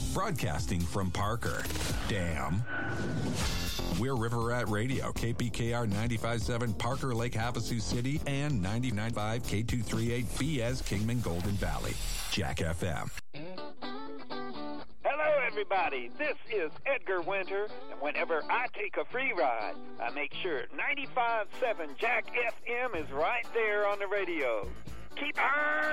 Broadcasting from Parker. Damn. We're River Rat Radio, KPKR 95.7 Parker Lake Havasu City and 99.5 K238 BS Kingman Golden Valley. Jack FM. Hello, everybody. This is Edgar Winter, and whenever I take a free ride, I make sure 95.7 Jack FM is right there on the radio. Keep on